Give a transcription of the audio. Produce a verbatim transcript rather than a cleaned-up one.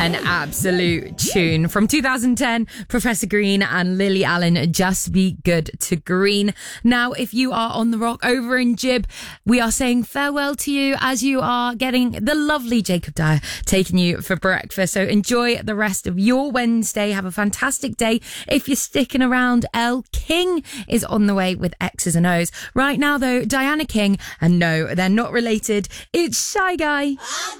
An absolute tune. From two thousand ten, Professor Green and Lily Allen, Just Be Good to Green. Now, if you are on the rock over in Jib, we are saying farewell to you as you are getting the lovely Jacob Dyer taking you for breakfast. So enjoy the rest of your Wednesday. Have a fantastic day. If you're sticking around, Elle King is on the way with X's and O's. Right now, though, Diana King, and no, they're not related. It's Shy Guy.